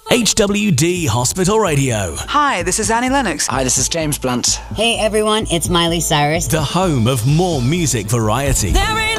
HWD Hospital Radio. Hi, this is Annie Lennox. Hi, this is James Blunt. Hey everyone, it's Miley Cyrus. The home of more music variety. There ain't